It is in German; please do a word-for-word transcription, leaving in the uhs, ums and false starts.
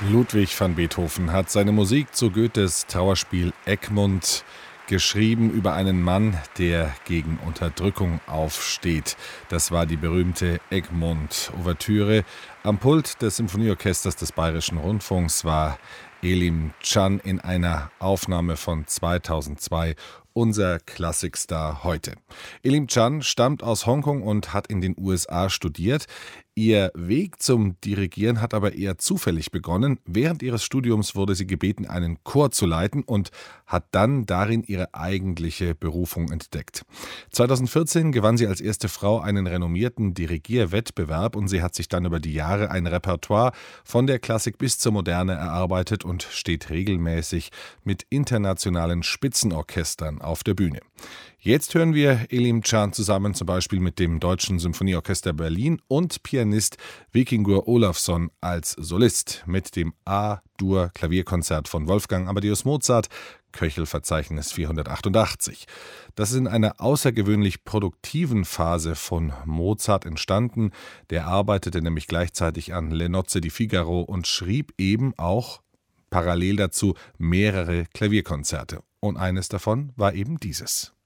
Ludwig van Beethoven hat seine Musik zu Goethes Trauerspiel Egmont geschrieben über einen Mann, der gegen Unterdrückung aufsteht. Das war die berühmte Egmont-Ouvertüre. Am Pult des Symphonieorchesters des Bayerischen Rundfunks war Elim Can in einer Aufnahme von zweitausendzwei, unser Klassikstar heute. Elim Can stammt aus Hongkong und hat in den U S A studiert. Ihr Weg zum Dirigieren hat aber eher zufällig begonnen. Während ihres Studiums wurde sie gebeten, einen Chor zu leiten und hat dann darin ihre eigentliche Berufung entdeckt. zweitausendvierzehn gewann sie als erste Frau einen renommierten Dirigierwettbewerb und sie hat sich dann über die Jahre ein Repertoire von der Klassik bis zur Moderne erarbeitet und steht regelmäßig mit internationalen Spitzenorchestern auf der Bühne. Jetzt hören wir Elim Can zusammen zum Beispiel mit dem Deutschen Symphonieorchester Berlin und Pianist Vikingur Olafsson als Solist mit dem A-Dur-Klavierkonzert von Wolfgang Amadeus Mozart, Köchelverzeichnis vierhundertachtundachtzig. Das ist in einer außergewöhnlich produktiven Phase von Mozart entstanden. Der arbeitete nämlich gleichzeitig an Le Nozze di Figaro und schrieb eben auch parallel dazu mehrere Klavierkonzerte. Und eines davon war eben dieses.